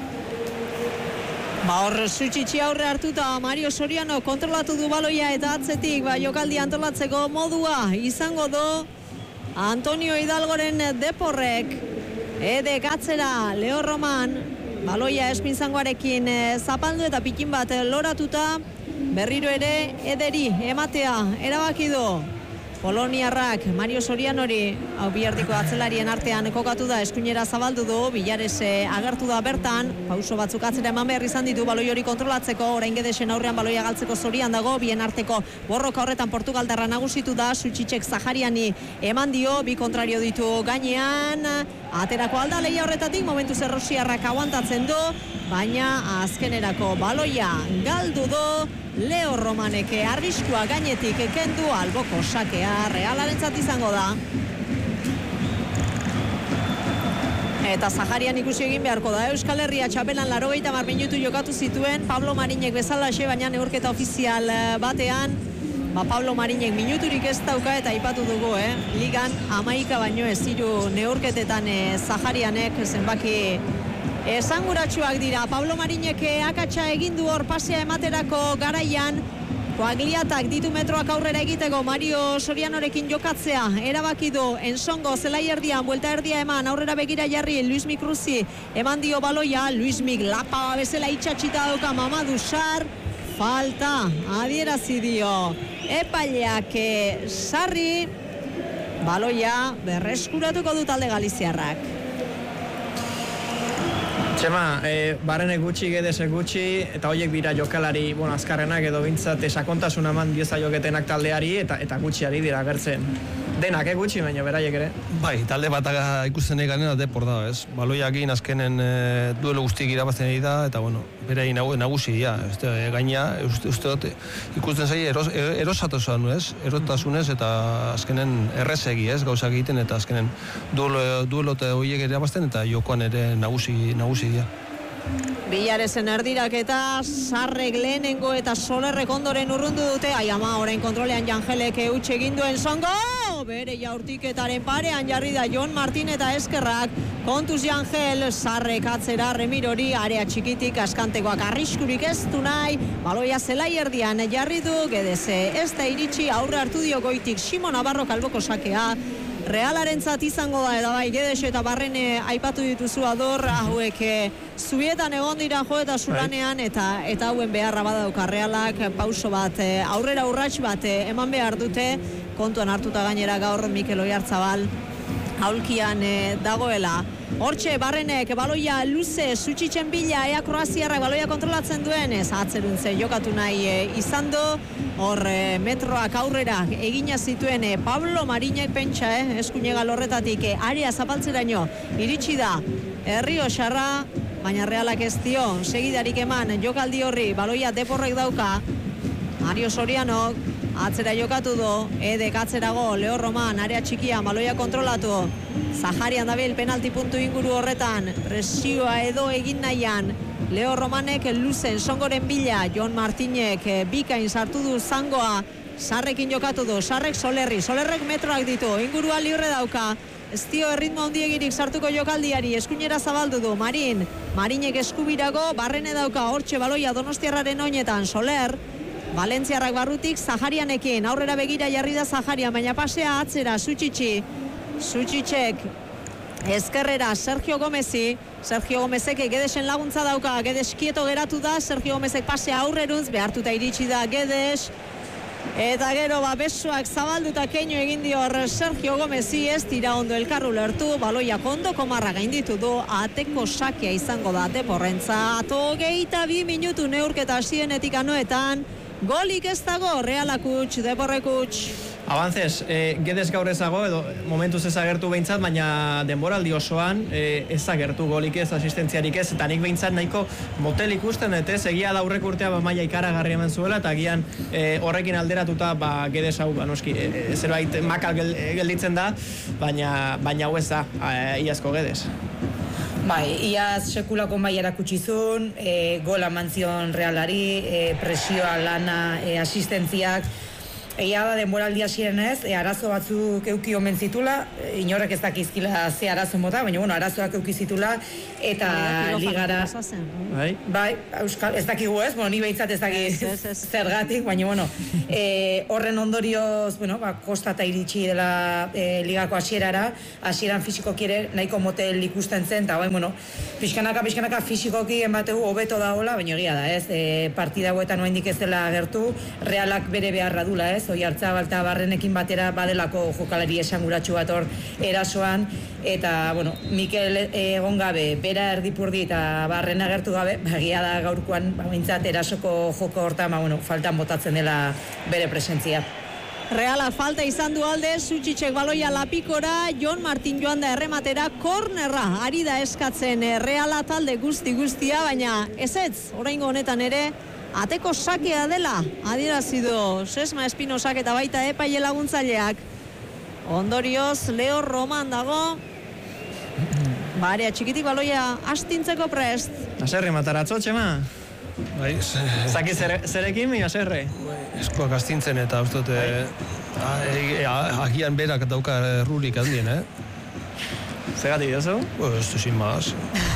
Hor Sutsitsi aurre hartuta Mario Soriano kontrolatu du baloia eta atzetik jokaldi antolatzeko modua izango du Antonio Hidalgoren Deporrek. Edek atzera, Leo Roman, baloia espinzangoarekin zapaldu eta pikin bat loratuta, berriro ere Ederi ematea erabaki du. Poloniarrak Mario Sorianori, hau bierdiko atzelarien artean kokatu da, eskuinera zabaldu du, Bilares agertu da bertan, pauso batzuk atzera eman behar izan ditu baloi hori kontrolatzeko, orain Guedesen aurrean baloia galtzeko zorian dago, bien arteko borroka horretan Portugaldarra nagusitu da, Sutsitsek Zahariani eman dio, bi kontrario ditu gainean, aterako alda lehia horretatik, momentu Rosiarrak aguantatzen du, baina azkenerako baloia galdu du, Leo Romaneke arriskua gainetik kendu, alboko sakea Realarentzat izango da. Eta Zaharian ikusi egin beharko da. Euskal Herria txapelan 80 minutu jokatu zituen Pablo Marinek bezalaxe, baina neurketa ofizial batean Pablo Marinek minuturik ez dauka eta aipatu dugu, Ligan 11 baino ez 3 neurketetan Zaharianek zenbaki esanguratsuak dira. Pablo Marinek akatsa egin du hor pasea ematerako garaian. Koagliatak ditu metroak aurrera egiteko Mario Sorianorekin jokatzea erabaki du. Ensongo zelai erdian buelta erdia eman aurrera begira jarri Luismi Cruzi eman dio baloia. Luismik lapa bezala itxatxita dauka Mamadou Sarr. Falta adierazi dio epaileak Sarri. Baloia berreskuratuko du talde galiziarrak. Txema, Barrene gutxi, Gedese gutxi, eta horiek dira jokalari, azkarrenak edo bintzat sakontasuna eman dieza joketenak taldeari, eta gutxiari dira agertzen. Denak, gutxi, baina beraiek ere. Bai, talde bat ikusten nahi ganena depor da, ez? Baloiakin azkenen duelo guztiak irabazten nahi da, eta berei nagusi, gaina, uste dut, ikusten zai erotasunez, eta azkenen errezegi, ez? Gauzak egiten, eta azkenen duelo horiek irabazten, eta jokoan ere nagusi dira. Bilarezen erdiraketa, Sarrek lehenengo eta Solerrek ondoren urrundu dute. Ama, orain kontrolean Jangelek eutxe egin duen zongo. Bere jaurtiketaren parean jarri da Jon Martin eta eskerrak. Kontuz Jangel, Sarrek atzera Remirori, area txikitik askantekoak arriskurik ez du nahi. Baloia zelai erdian jarri du, Gedese ez da iritsi, aurre hartu dio goitik Simon Navarro kalboko sakea. Realarentzat izango da, eta bai, Gedese eta Barrene aipatu dituzu ador, hauek zubietan egon dira jo eta zuranean, eta hauen beharra badauka Realak, pauso bat, aurrera urrats bat eman behar dute, kontuan hartuta gainera gaur Mikel Oiartzabal aulkian dagoela. Hortxe, Barrenek baloia luze Sutsitzen bila, ea Kroaziarrak baloia kontrolatzen duen, ez atzeruntze jokatu nahi izan du. Hor metroak aurrera egina zituen Pablo Marinek pentsa, eskuinega lorretatik area zapaltzeraino iritsi da Errioxarra, baina Realak ez dio segidarik eman jokaldi horri. Baloia Deporrek dauka, Mario Soriano atzera jokatu du, Edek atzerago, Leo Roman, area txikia, baloia kontrolatu. Zaharian dabil penalti puntu inguru horretan, presioa edo egin nahian. Leo Romanek luzen songoren bila, Jon Martinek bikain sartu du zangoa, Sarrekin jokatu du, Sarrek Solerrek metroak ditu, ingurua libre dauka. Ez dio erritmo handiegirik sartuko jokaldiari, eskuinera zabaldu du, Marinek eskubirago, Barrene dauka, hortxe baloia Donostiarraren oinetan, Soler. Valentziarrak barrutik Zaharianekin, aurrera begira jarri da Zaharian, baina pasea atzera Sutsitzek ezkerrera Sergio Gomezek Gedesen laguntza dauka, Gedes kieto geratu da, Sergio Gomezek pasea aurreruntz, behartuta iritsi da Gedes, eta gero besoak zabalduta keinu egin dior Sergio Gomezi, ez dira ondo elkarru lertu, baloia kondoko marra gainditu du, ateko sakea izango da Deporrentza, 22 minutu neurketa hasienetik anoetan, golik ez dago, Realak huts, Deporrek huts. Abantzez, Gedes gaur ezago, edo momentuz ezagertu behintzat, baina denboraldi osoan ezagertu golik ez, asistentziarik ez, eta nik behintzat nahiko motel ikusten, eta egia da aurrek urtea maila ikaragarri eman zuela, eta agian horrekin alderatuta Gedes hau, noski, zerbait makal gelditzen da, baina hau ez da, iazko Gedes. Bai, iaz sekulako maila erakutsizun, gola mantzion Realari, presioa, lana, asistentziak. Egia da denboraldi hasieran ez, arazo batzuk euki omen zitula, inorrek ez dakizkila ze arazo mota, baina arazoak euki zitula, eta ligara... Bai, Euskal, ez dakigu ez, ni behintzat ez dakiz zergatik, baina horren ondorioz, kostata iritsi dela ligako hasierara, hasieran fisikoki ere nahiko motel ikusten zen, eta pixkanaka fisikoki enbategu hobeto dagoela, baina egia da ez, partida hauetan oraindik ez dela agertu, Realak bere beharra dula ez, Oiartzabal eta Barrenekin batera badelako jokalari esanguratsu bat hor erasoan, eta, Mikel egon gabe, bera erdipurdi eta Barren agertu gabe, egia da gaurkoan, behintzat erasoko joko hortan, faltan botatzen dela bere presentzia. Realak falta izan du alde, Sutsitzek baloia lapikora, Jon Martin joan da errematera, kornerra, ari da eskatzen Reala talde guztia, baina ez, oraingo honetan ere, ateko sakea dela, adierazi du Sesma Espinosak eta baita epaile laguntzaileak. Ondorioz, Leo Roman dago, Barea txikitik baloia astintzeko prest. Aserre mataratzo, Txema? Bai, Zaki zerekin, mi aserre? eskoak astintzen eta uste dute agian berak dauka errurik handien, Zegatik diozu? Pues, sin más.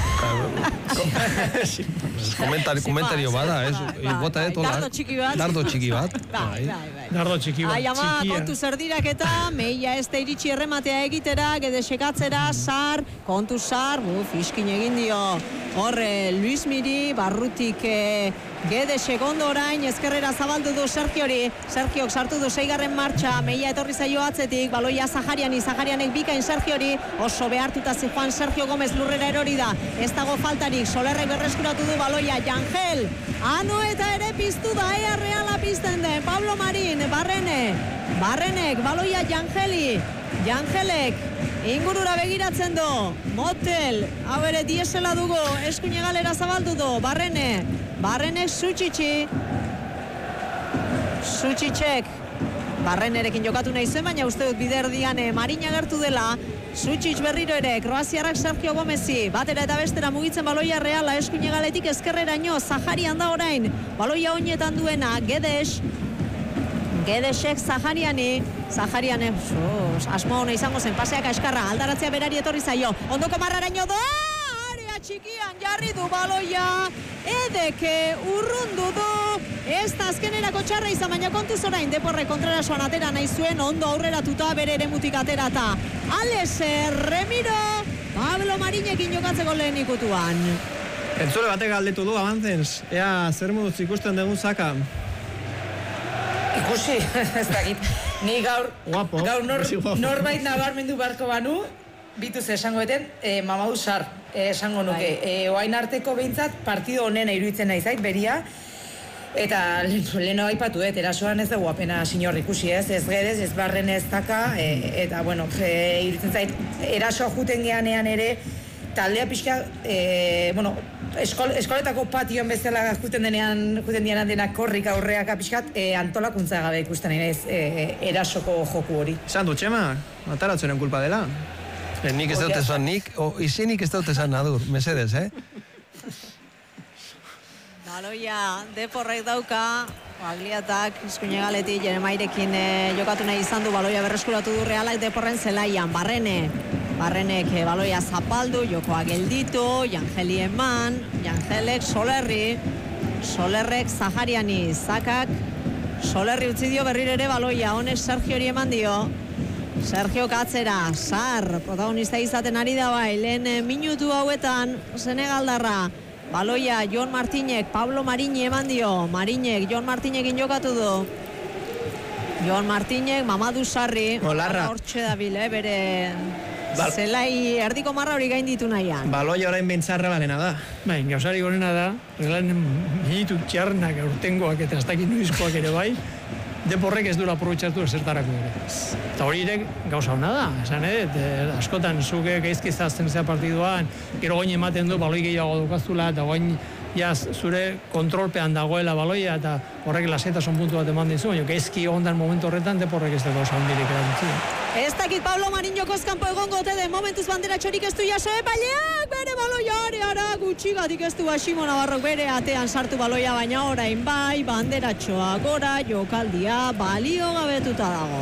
Komentario bada, bota Dardo txiki bat. Dardo txiki bat. Bai. Dardo txiki bat, Ai, ama, txikia. kontu zerdirak eta meia ez da iritsi errematea egitera, gede sekatzera, sar, kontu sar, fiskin egin dio. Horre, Luis Miri, barrutik gede segondo orain, ezkerrera zabaldu du Sergiori. Sergiok sartu du 6. martxa, meia etorri zaio atzetik, baloia Zaharianek bikain Sergiori, oso behartuta zijoan Sergio Gomez lurrera erori da. Ez dago faltarik, Solerrek berreskuratu du baloia, Jangel, eta ere piztu da, ea Reala pizten den, Pablo Marin, Barrenek, baloia Jangelek, ingurura begiratzen du, Motel, hau ere diesela dugu, eskuine galera zabaldu du, Barrenek Sutsitsek, Barrenerekin jokatu nahi zuen, baina uste dut biderdian Marin agertu dela, Sutsits berriro ere, kroaziarrak Sergio Gomezi, batera eta bestera mugitzen baloia Reala, eskuine galetik ezkerreraino, Zaharian da orain, baloia oinetan duena, Gedesek Zaharianek, asmo hona izango zen, paseak eskarra, aldaratzea berari etorri zaio, ondoko marraraino da, area txikian jarri du baloia, Edeke urrundu du, ez da azkenerako txarra izan, baina kontuz orain, Deporre kontrarasoan atera nahi zuen, ondo aurreratuta bere eremutik aterata. Alese, Remiro, Pablo Marinekin jokatzeko lehen ikutuan. Entzule batek galdetu du, Abantzens, ea zer moduz ikusten dugun Zaka? Ikusi, ez dakit. Ni gaur norbait nabarmendu barko banu, bituz esango eten, Mamadou Sarr esango nuke. Oain arteko behintzat partido honena iruditzen nahi zait, beria. Eta leheno aipatu, erasoan ez dugu apena sinor ikusi ez Gedez, ez Barren ez Zaka, eta bueno, iruditzen zait, erasoa juten geanean ere, taldea pixka, eskoletako patioan bezala juten dianan denak korrik aurreaka pixkat, antolakuntza gabe ikusten nahi erasoko joku hori. Esan du, Txema, ataratzenen kulpa dela. Nik ez dut esan, izenik ez dut esan nadur, mesedez, Baloia, Deporrek dauka, Agliatak, eskuine galetik, Jeremairekin jokatu nahi izan du, baloia berreskuratu du Realak Deporren zelaian, Barrenek baloia zapaldu, jokoa gelditu, Jangeli eman, Jangelek Solerrek Zahariani, Zakak, Solerri utzi dio berriro ere baloia, honek Sergiori eman dio, Sergio Katzera, Sar, protagonista izaten ari da bai, lehen minutu hauetan, Senegaldarra, baloia, Jon Martinek, Pablo Marini eman dio, Jon Martinekin jokatu du. Jon Martinek, Mamadou Sarri, hortxe dabil, bere zelai erdiko marra hori gainditu nahian. Baloia orain bintzarra barena da. Bai, gauzari gorena da, reglanen minutu txarnak urtengoak eta ez dakit nuizkoak ere bai, Deporrek ez duela aprobetxatu ezertarako ere. Eta hori ere gauza hona da, esan askotan zuke gaizki zazten zea partiduan, gero goin ematen du baloi gehiago dukaztula, eta goin zure kontrolpean dagoela baloia, eta horrek lasetasun puntu bat eman dizu, baina gaizki ondan momentu horretan Deporrek ez da gauza hondirik erantzia. Ez dakit Pablo Marin jokoz kanpo egongo ote den, momentuz bandera txorik ez du jaso, epaileak bere baloia areara gutxigatik ez du Ximo Navarrok bere atean sartu baloia, baina orain bai, bandera txoa gora, jokaldia balio gabetuta dago.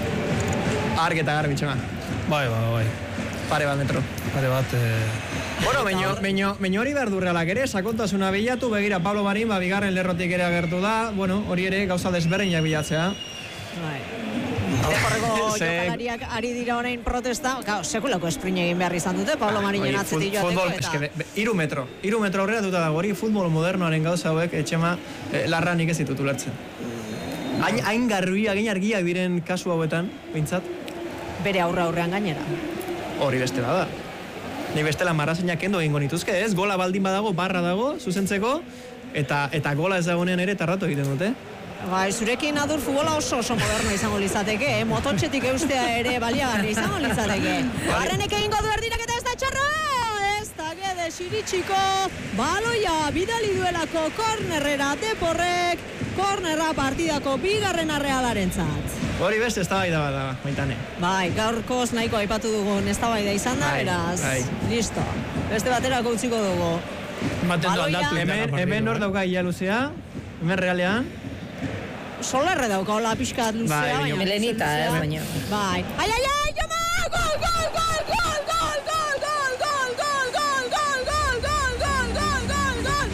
Arg eta garbi, Txema. Bai. Pare bat metro. Pare bat... Bueno, meño hori behar du Realak ere, sakontasuna bilatu, begira Pablo Marin, bigarren lerrotik ere agertu da, bueno, hori ere gauza desberdinak bilatzea. Bai. Deporreko jokalariak ari dira orain protesta, sekulako esprine egin behar izan dute, Pablo Marinen atzetik joateko eta... Iru metro aurrera duta dago hori, futbol modernoaren gauza hauek, Txema, larranik ez ditut ulertzen. Hain garbi, hain argiak diren kasu hauetan, bintzat? Bere aurrean gainera. Hori bestela da. Ni bestela marrazainak kendo egingo nituzke, ez? Gola baldin badago, barra dago, zuzentzeko, eta gola ez dagoenean ere tarratu egiten dute. Bai, zurekin adur futbola oso moderno izango litzateke, mototxetik eustea ere baliagarri izango litzateke. Barrenek egingo du erdirak eta ez da txarra! Ez da Gedez iritsiko, baloia bidali duelako kornerrera Deporrek, kornerra partidako bigarrena Realarentzat. Hori beste eztabaida bat da, Maitane. Bai, gaurkoz nahiko aipatu dugun eztabaida izan da, beraz, listo. Beste baterako utziko dugu. Maten du aldatu. Hemen hor dauka ia luzea, hemen realean. Solerre dauka, hola pixkat luzea. Bai, melenita, baina. Bai. Ai, jama! Gol, gol, gol, gol, gol, gol, gol, gol, gol, gol, gol, gol, gol, gol, gol, gol, gol,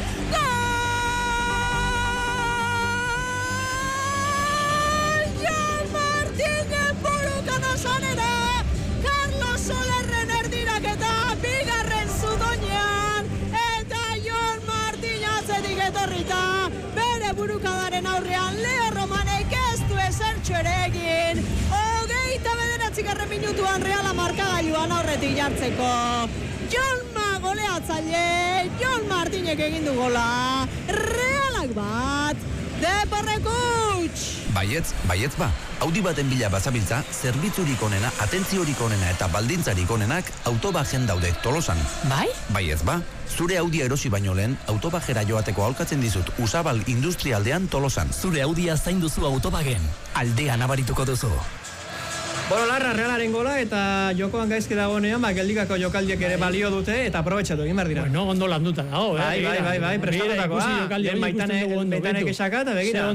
gol! Jon Martínez burukan osanera, Carlos Solerren erdiraketa, bigarren zutoinean, eta Jon Martínez atzetik etorrita, bere burukadaren aurrean Leo Romanek ez du esertxo ere egin. 29. minutuan Reala markagailuan aurretik jartzeko. Jolma goleatzaile, Jon Martínez egin du gola. Realak bat, Deporrek huts. Baietz ba. Audi baten bila bazabiltza, zerbitzurik onena, atentziorik onena eta baldintzarik onenak autobajen daude Tolosan. Bai? Baietz ba. Zure Audia erosi baino lehen, autobajera joateko aholkatzen dizut Usabal industrialdean Tolosan. Zure Audia zain duzu autobagen. Aldean abarituko duzu. Bueno, larra, Realaren gola eta jokoan gaizki dagoenean, geldikako jokaldiek ere balio dute eta aprobetxatu egin behar dira. Bueno, ondo landuta dago, Bai, prestatutakoa. Lehen Maitanek esaka eta begira.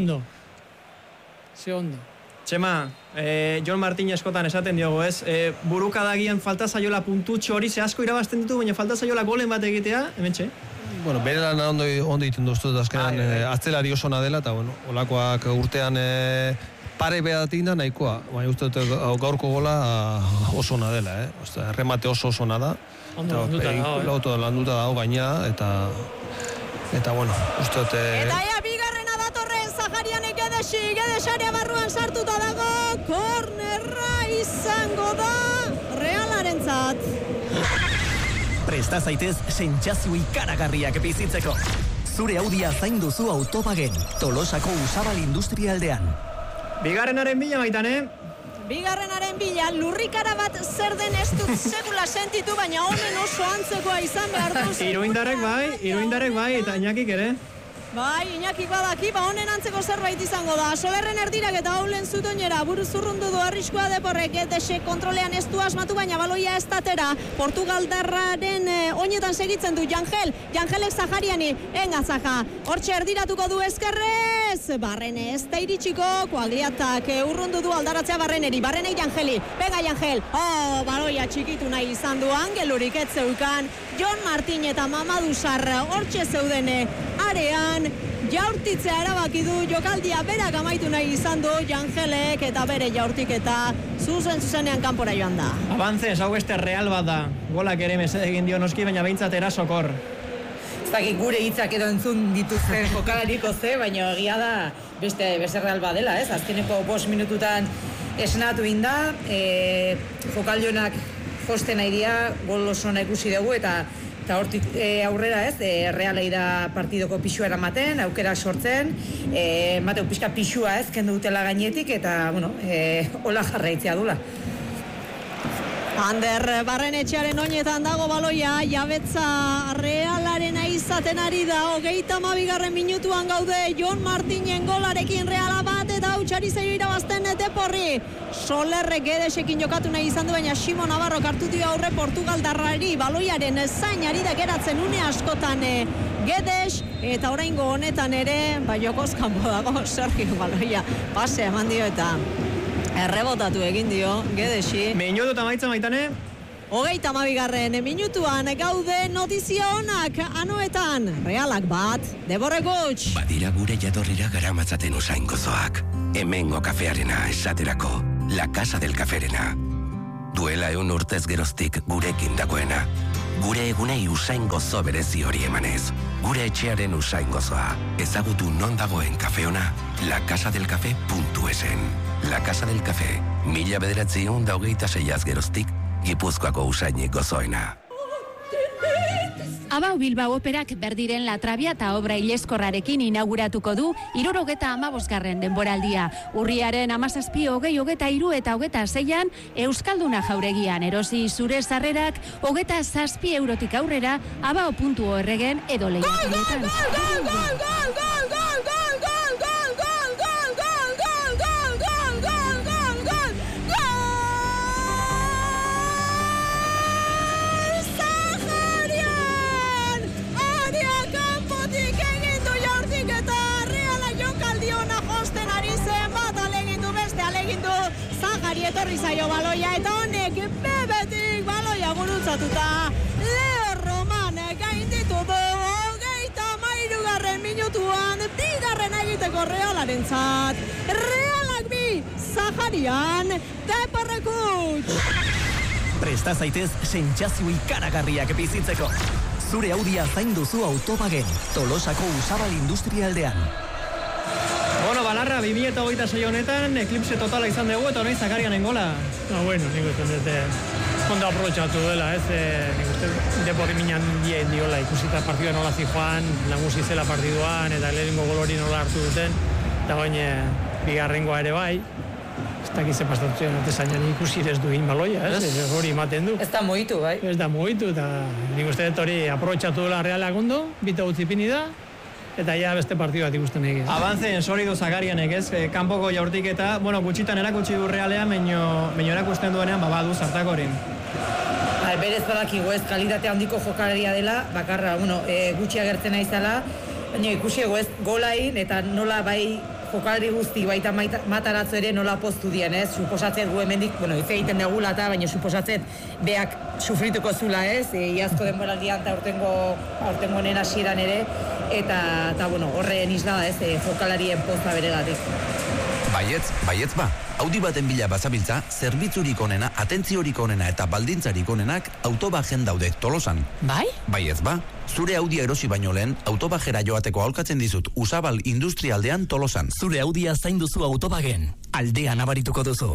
Ze ondo. Txema, Jon Martínez eskotan esaten diogo, ez? Burukadagien falta zaiola puntutxo hori, ze asko irabazten ditu, baina falta zaiola golen bat egitea, hemen txe. Bueno, bere lan ondo egiten duztu, azkenan atzelari oso dela, eta bueno, olakoak urtean pare behatik da nahikoa, baina uste dut gaurko gola oso ona dela, erremate oso ona da. Ondo landuta dago gaina, eta bueno, uste dut... Eta bigarrena datorren Zaharianek Gedesarea barruan sartuta dago, kornerra izango da Realarentzat. Presta zaitez sentsazio ikaragarriak bizitzeko. Zure Audia zain duzu autobagen, Tolosako Usabal industrialdean. Bigarrenaren bila, Maitane. Bigarrenaren bila, lurrikara bat zer den ez dut sekula sentitu, baina honen oso antzekoa izan behar du. Iruindarrek bai, eta Iñakik ere. Bai, Iñakik badaki, honen antzeko zerbait izango da. Solerren erdirak eta haulen zutoinera, buruzurrundu du arriskua Deporrek, Gedesek kontrolean ez du asmatu, baina baloia ez datera. Portugaldarraren oinetan segitzen du Jangelek Zahariani, engazaja. Hortxe erdiratuko du ezkerrez, Barrene ez da iritsiko, Koagliatak urrundu du aldaratzea Barreneri Jangeli, pega Jangel, baloia txikitu nahi izan du, angelurik ez zeukan, Jon Martínez eta Mamadou Sarr hortxe zeudene arean, jaurtitzea erabaki du, jokaldia berak amaitu nahi izan du, Jangelek eta bere jaurtiketa zuzenean kanpora joan da. Abantzez, hau beste Real bat da, golak ere mesede egin dio noski, baina behintzat erasokor. Ez dakit gure hitzak edo entzun dituzten jokalariko baina egia da beste Real bat dela, ez? Azkeneko 5 minututan esnatu inda, jokaldionak josten nahi dira, gol oso ikusi dugu eta hortik aurrera, ez? Realei da partidoko pixua eramaten, aukera sortzen, mateu pixka pixua, ez? Kendu dutela gainetik eta, bueno, hola jarraitzea dula. Ander Barrenetxearen oinetan dago baloia, jabetza Realaren izaten ari da, 32. minutuan gaude, Jon Martínez golarekin Reala bat eta hautsari zeio irabazten Deporri. Solerrek Gedesekin jokatu nahi izan du, baina Ximo Navarro hartu dio aurre Portugaldarrari, baloiaren zain ari da geratzen une askotan Gedes, eta oraingo honetan ere, jokoz kanpo dago Sergio baloia, pase eman dio eta errebotatu egin dio Gedesi. Minutu eta maitza, Maitane. 32. minutuan gaude notizia onak anoetan. Realak bat, Deporrek huts. Badira gure jatorrira garamatzaten usain gozoak. Hemengo kafearena esaterako, La Casa del Caferena. Duela 100 urtez geroztik gurekin dagoena. Gure egunei usain gozo berezi hori emanez. Gure etxearen usain gozoa. Ezagutu non dagoen kafeona, lacasadelcafe.esen. La Casa del Café, 1926 geroztik, Gipuzkoako usainik gozoena. Abau Bilbao Operak berdiren La Trabia eta obra ileskorrarekin inauguratuko du 75. denboraldia. Urriaren 17, 20, 23 eta 26an Euskalduna jauregian erosi zure sarrerak 27 eurotik aurrera abao.orgen edo lehiakinetan. etorri zaio baloia, eta honek bebetik baloia gurutzatuta. Leo Roman gainditu du, 33. minutuan, bigarren egiteko Realarentzat. Realak bi, Zaharian, Deporrekuts. Presta zaitez sentsazio ikaragarriak bizitzeko. Zure Audia zaindu zu Autobagen, Tolosako Usabal Industrialdean. Bueno, Balarra, 2026 honetan, eklipse totala izan dugu, eta honein Zakarianen gola. No, bueno, nik uste dute ondo aprobetxatu dela, ez? Nik uste Depor minan dien diola, ikusita partidua nola zijoan, nagusi zela partiduan, eta lehenengo gol hori nola hartu duten, eta baina bigarrengoa ere bai. Ez dakize pastatzen atezainan ikusi ez du baloia, ez? Hori ematen du. Ez da moitu, bai? Ez da moitu, eta nik uste dut hori aprobetxatu dela Realak ondo, bita utzipini da, eta ja beste partidu bat ikusten egin. Abantzen soridu Zakarianek, ez? Kanpoko jaurtik eta, bueno, gutxitan erakutsi du Realea, meño erakusten duenean, badu zartakorin. Berez badakigu ez, kalitate handiko jokalaria dela, bakarra, gutxi agertzen aizala, baina ikusi ego ez, golain, eta nola bai jokalari guzti baita mataratzo ere nola poztu dien, ez? Suposatzet gu hemendik, hitz egiten degula eta, baina suposatzet beak sufrituko zula, ez? Iazko denboraldian eta aurtengo honen hasieran ere, eta horren isla da, ez? Jokalarien poza beregatik. Baietz ba. Audi baten bila bazabiltza, zerbitzurik onena, atentziorik onena eta baldintzarik onenak Autobagen daude Tolosan. Bai? Baietz ba. Zure Audia erosi baino lehen, Autobagera joateko aholkatzen dizut Usabal Industrialdean Tolosan. Zure Audia zainduzu Autobagen, aldean abarituko duzu.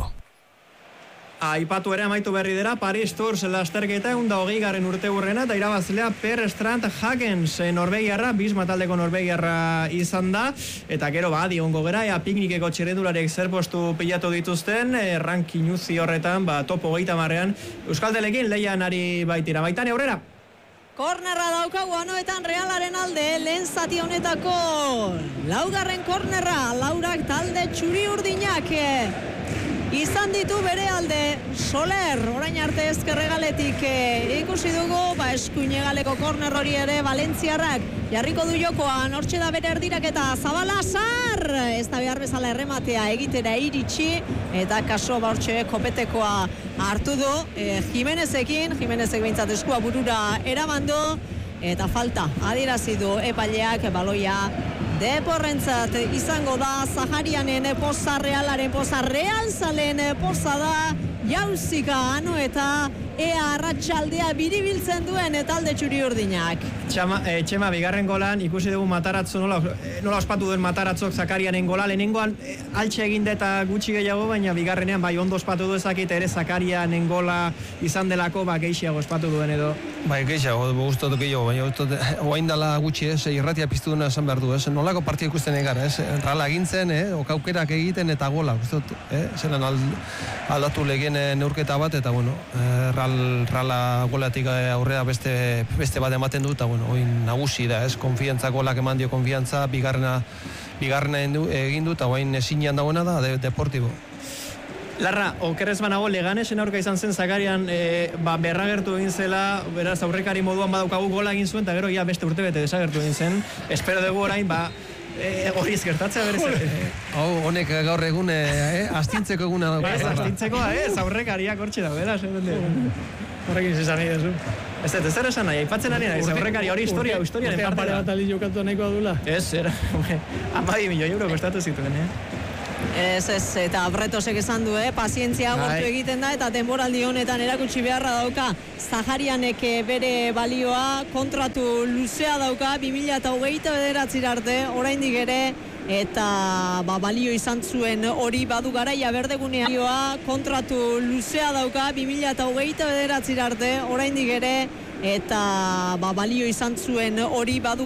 Aipatu ere amaitu berri dira, Paris Tours lasterketa 120. urteurrena, eta irabazlea Per Strand Hagens norvegiarra, Bisma taldeko norvegiarra izan da, eta gero diongo gera, piknikeko txirrendulariek zer postu pilatu dituzten, ranking uzi horretan, top 30ean, Euskaltelekin lehian ari baitira. Baitane aurrera! Kornerra daukagu anoetan Realaren alde, lehen zati honetako laugarren kornerra, Laurak talde txuri urdinak izan ditu bere alde. Soler, orain arte ezkerregaletik ikusi dugu, eskuinegaleko korner hori ere Valentziarrak jarriko du jokoan, hortxe da bere erdiraketa, Zabala Sar, ez da behar bezala errematea egitera iritsi, eta kaso hortxe kopetekoa hartu du, Jimenezek behintzat eskua burura eramandu, eta falta adierazi du epaileak baloia Deporrentzat izango da. Zaharianen poza, Realaren poza, Realzalen poza da, jauzika eta ea arratsaldea biribiltzen duen talde txuri urdinak. Txema, bigarren golan ikusi dugu Mataratzo, nola ospatu duen Mataratzok Zakarianen gola, lehenengoan altxe egin eta gutxi gehiago, baina bigarrenean bai ondo ospatu du ezakit ere Zakarianen gola izan delako gehiago ospatu duen edo. Bai, gehiago, gustatu gehiago, baina oain dala gutxi irratia piztu duena esan behar du, nolako partia ikusten egara, Rala egintzen, okaukerak egiten eta gola, zelan aldatu legien neurketa bat, eta Rala golatik aurrea beste bat ematen du, eta oin nagusi da, konfiantza golak eman dio konfiantza, bigarrena egin du, eta oin esinean dagoena da, Deportibo. Larra, okerrez banago Leganesen aurka izan zen Zakarian berragertu egin zela, beraz aurrekari moduan badaukagu gola egin zuen, eta gero beste urtebete desagertu egin zen. Espero dugu orain, hori ezkertatzea berez. Honek gaur egun astintzeko eguna dauka. Ez, astintzekoa, aurrekariak hortxe da, beraz. Horrekin zizan nahi duzu. Ez zer esan nahi, aipatzen ari nahi, aurrekari hori historiaren parte da. Urtean pare bat ali jokatu nahikoa dula. Ez, 12 milioi euro kostatu zituen, Ez, eta Bretosek esan du, pazientzia gortu egiten da, eta denboraldi honetan erakutsi beharra dauka. Zaharianek bere balioa, kontratu luzea dauka, 2029 arte, oraindik ere, eta balio izan zuen hori badu garaia berdegunean, kontratu luzea dauka, 2029 arte, oraindik ere, eta balio izan zuen hori badu